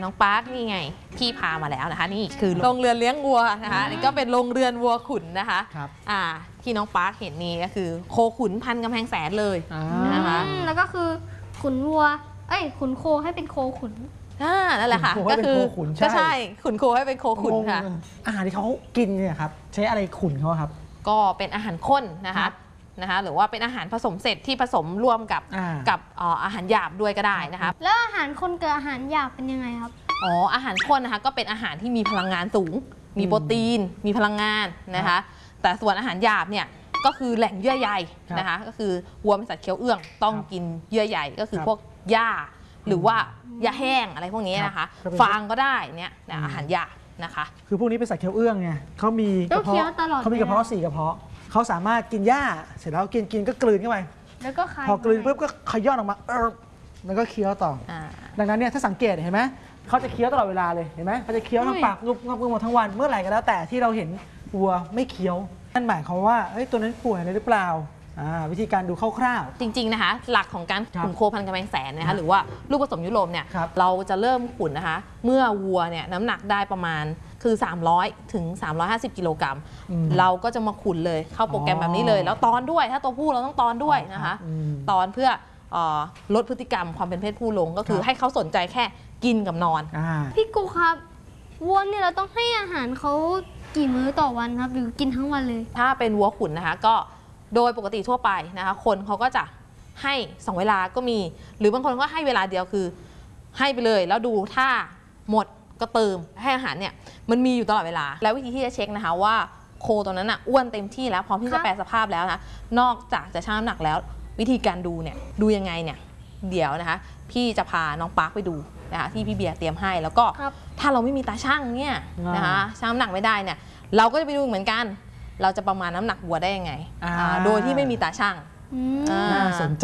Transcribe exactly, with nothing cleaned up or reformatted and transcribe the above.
น้องปาร์คนี่ไงพี่พามาแล้วนะคะนี่คือโรงเรือนเลี้ยงวัวนะคะนี่ก็เป็นโรงเรือนวัวขุนนะคะครับอ่าที่น้องปาร์คเห็นนี่ก็คือโคขุนพันกำแพงแสนเลยนะคะแล้วก็คือขุนวัวเอ้ยขุนโคให้เป็นโคขุนอ่านั่นแหละค่ะก็คือก็ใช่ขุนโคให้เป็นโคขุนค่ะอาหารที่เขากินเนี่ยครับใช้อะไรขุนเขาครับก็เป็นอาหารข้นนะคะนะคะหรือว่าเป็นอาหารผสมเสร็จที่ผสมร่วมกับกับอาหารหยาบด้วยก็ได้นะคะแล้วอาหารคนกับอาหารหยาบเป็นยังไงครับอ๋ออาหารข้นนะคะก็เป็นอาหารที่มีพลังงานสูงมีโปรตีนมีพลังงานนะคะแต่ส่วนอาหารหยาบเนี่ยก็คือแหล่งเยื่อใยนะคะก็คือวัวเป็นสัตว์เคี้ยวเอื้องต้องกินเยื่อใยก็คือพวกหญ้าหรือว่าหญ้าแห้งอะไรพวกนี้นะคะฟางก็ได้เนี่ยอาหารหยาบนะคะคือพวกนี้เป็นสัตว์เคี้ยวเอื้องไงเขามีกระเพาะเขามีกระเพาะสี่กระเพาะเขาสามารถกินหญ้าเสร็จแล้วกินกินก็กลืนเข้าไปแล้วก็พอกลืนปุ๊บก็ขย้อนออกมาเออแล้วก็เคี้ยวต่อดังนั้นเนี่ยถ้าสังเกตเห็นไหมเขาจะเคี้ยวตลอดเวลาเลยเห็นไหมเขาจะเคี้ยวทั้งปากงุบงุบงุบทั้งวันเมื่อไหร่ก็แล้วแต่ที่เราเห็นวัวไม่เคี้ยวนั่นหมายความว่าเฮ้ยตัวนั้นป่วยอะไรหรือเปล่าวิธีการดูคร่าวๆจริงๆนะคะหลักของการขุนโคพันกำแพงแสนนะคะหรือว่าลูกผสมยุโรปเนี่ยเราจะเริ่มขุนนะคะเมื่อวัวเนี่ยน้ำหนักได้ประมาณคือสามร้อยถึงสามร้อยห้าสิบกิโลกรัมเราก็จะมาขุนเลยเข้าโปรแกรมแบบนี้เลยแล้วตอนด้วยถ้าตัวผู้เราต้องตอนด้วยนะคะตอนเพื่อลดพฤติกรรมความเป็นเพศผู้ลงก็คือให้เขาสนใจแค่กินกับนอนพี่กูครับวัวเนี่ยเราต้องให้อาหารเขากี่มื้อต่อวันครับหรือกินทั้งวันเลยถ้าเป็นวัวขุนนะคะก็โดยปกติทั่วไปนะคะคนเขาก็จะให้สองเวลาก็มีหรือบางคนก็ให้เวลาเดียวคือให้ไปเลยแล้วดูถ้าหมดก็เติมให้อาหารเนี่ยมันมีอยู่ตลอดเวลาแล้ววิธีที่จะเช็คนะคะว่าโคตัวนั้นอ่ะอ้วนเต็มที่แล้วพร้อมที่จะแปรสภาพแล้วนะนอกจากจะชั่งน้ำหนักแล้ววิธีการดูเนี่ยดูยังไงเนี่ยเดี๋ยวนะคะพี่จะพาน้องปาร์คไปดูนะคะที่พี่เบียร์เตรียมให้แล้วก็ถ้าเราไม่มีตาชั่งเนี่ยนะคะชั่งน้ำหนักไม่ได้เนี่ยเราก็จะไปดูเหมือนกันเราจะประมาณน้ำหนักวัวได้ยังไงโดยที่ไม่มีตาชั่งน่าสนใจ